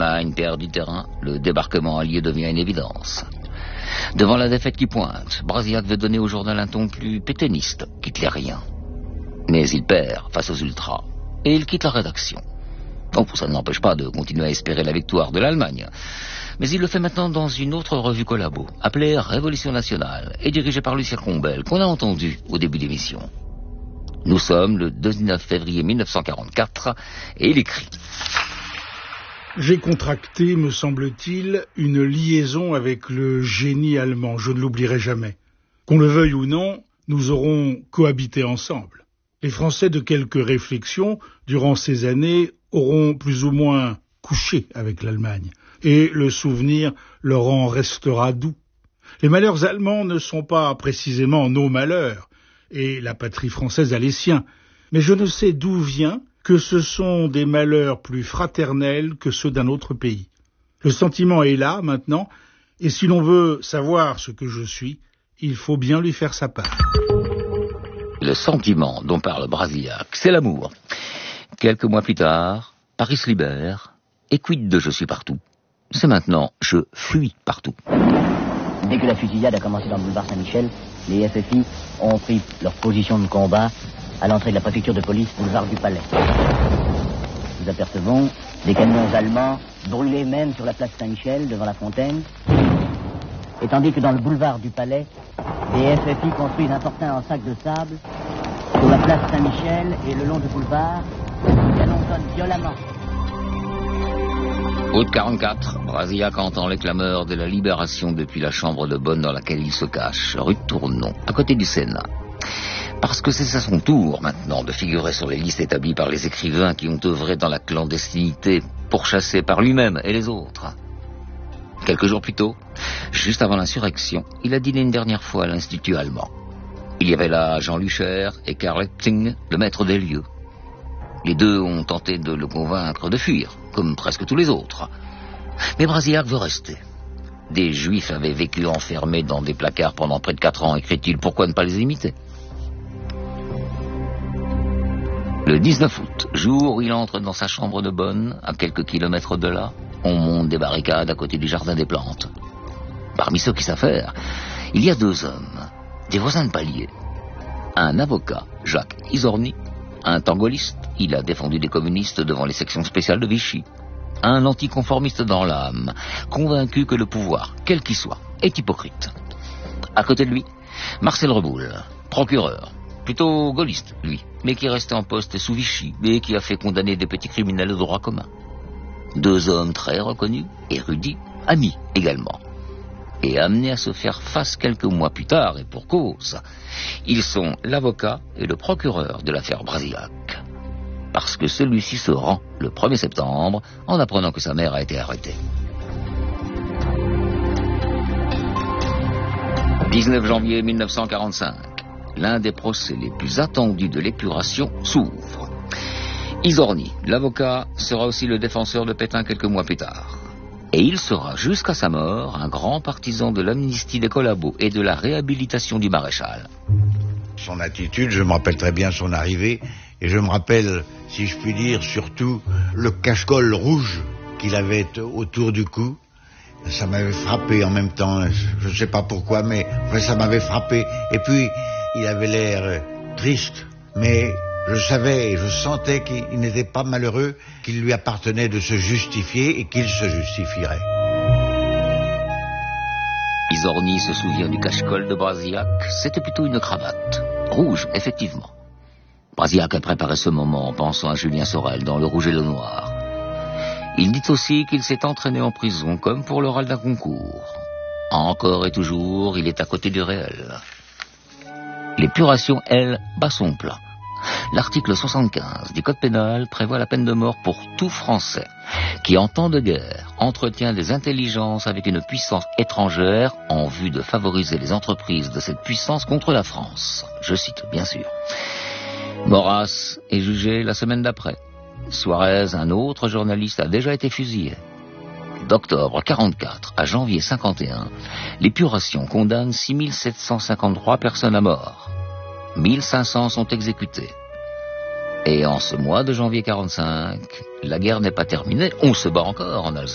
L'Allemagne perd du terrain, le débarquement allié devient une évidence. Devant la défaite qui pointe, Brasillac veut donner au journal un ton plus pétainiste qu'hitlérien. Mais il perd face aux ultras, et il quitte la rédaction. Bon, ça ne l'empêche pas de continuer à espérer la victoire de l'Allemagne. Mais il le fait maintenant dans une autre revue collabo, appelée Révolution Nationale, et dirigée par Lucien Combel, qu'on a entendu au début d'émission. Nous sommes le 19 février 1944, et il écrit... J'ai contracté, me semble-t-il, une liaison avec le génie allemand, je ne l'oublierai jamais. Qu'on le veuille ou non, nous aurons cohabité ensemble. Les Français de quelques réflexions, durant ces années, auront plus ou moins couché avec l'Allemagne, et le souvenir leur en restera doux. Les malheurs allemands ne sont pas précisément nos malheurs, et la patrie française a les siens, mais je ne sais d'où vient que ce sont des malheurs plus fraternels que ceux d'un autre pays. Le sentiment est là, maintenant, et si l'on veut savoir ce que je suis, il faut bien lui faire sa part. Le sentiment dont parle Brasillac, c'est l'amour. Quelques mois plus tard, Paris se libère, et quid de je suis partout. C'est maintenant, je fuis partout. Dès que la fusillade a commencé dans le boulevard Saint-Michel, les FFI ont pris leur position de combat à l'entrée de la préfecture de police, boulevard du Palais. Nous apercevons des camions allemands brûlés même sur la place Saint-Michel, devant la fontaine, et tandis que dans le boulevard du Palais, des FFI construisent un fortin en sac de sable sur la place Saint-Michel et le long du boulevard, les canons sonnent violemment. Août 44, Brasillac entend les clameurs de la libération depuis la chambre de bonne dans laquelle il se cache, rue de Tournon, à côté du Sénat. Parce que c'est à son tour, maintenant, de figurer sur les listes établies par les écrivains qui ont œuvré dans la clandestinité, pourchassés par lui-même et les autres. Quelques jours plus tôt, juste avant l'insurrection, il a dîné une dernière fois à l'Institut allemand. Il y avait là Jean Lucher et Karl Epting, le maître des lieux. Les deux ont tenté de le convaincre de fuir, comme presque tous les autres. Mais Brasillac veut rester. Des Juifs avaient vécu enfermés dans des placards pendant près de 4 ans, écrit-il, pourquoi ne pas les imiter ? Le 19 août, jour où il entre dans sa chambre de bonne, à quelques kilomètres de là, on monte des barricades à côté du jardin des plantes. Parmi ceux qui s'affairent, il y a 2 hommes, des voisins de palier. Un avocat, Jacques Isorny, un tangoliste, il a défendu des communistes devant les sections spéciales de Vichy. Un anticonformiste dans l'âme, convaincu que le pouvoir, quel qu'il soit, est hypocrite. À côté de lui, Marcel Reboul, procureur, plutôt gaulliste, lui, mais qui restait en poste sous Vichy, et qui a fait condamner des petits criminels de droit commun. 2 hommes très reconnus, érudits, amis également. Et amenés à se faire face quelques mois plus tard, et pour cause. Ils sont l'avocat et le procureur de l'affaire Brasillac. Parce que celui-ci se rend le 1er septembre en apprenant que sa mère a été arrêtée. 19 janvier 1945, l'un des procès les plus attendus de l'épuration s'ouvre. Isorny, l'avocat, sera aussi le défenseur de Pétain quelques mois plus tard. Et il sera, jusqu'à sa mort, un grand partisan de l'amnistie des collabos et de la réhabilitation du maréchal. Son attitude, je me rappelle très bien son arrivée, et je me rappelle, si je puis dire, surtout le cache-col rouge qu'il avait autour du cou. Ça m'avait frappé en même temps, je ne sais pas pourquoi, mais enfin, ça m'avait frappé. Et puis, il avait l'air triste, mais je savais et je sentais qu'il n'était pas malheureux, qu'il lui appartenait de se justifier et qu'il se justifierait. Isorny se souvient du cache-col de Brasillac, c'était plutôt une cravate, rouge, effectivement. Brasillac a préparé ce moment en pensant à Julien Sorel dans Le Rouge et le Noir. Il dit aussi qu'il s'est entraîné en prison comme pour l'oral d'un concours. Encore et toujours, il est à côté du réel. L'épuration, elle, bat son plein. L'article 75 du Code pénal prévoit la peine de mort pour tout Français qui, en temps de guerre, entretient des intelligences avec une puissance étrangère en vue de favoriser les entreprises de cette puissance contre la France. Je cite, bien sûr. Maurras est jugé la semaine d'après. Suarez, un autre journaliste, a déjà été fusillé. D'octobre 44 à janvier 51, l'épuration condamne 6753 personnes à mort. 1500 sont exécutés. Et en ce mois de janvier 45, la guerre n'est pas terminée, on se bat encore en Alsace.